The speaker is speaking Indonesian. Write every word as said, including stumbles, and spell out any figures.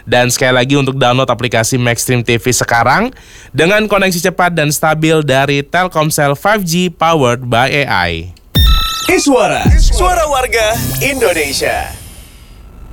Dan sekali lagi untuk download aplikasi Maxstream T V sekarang dengan koneksi cepat dan stabil dari Telkomsel lima G powered by A I. Iswara, suara warga Indonesia.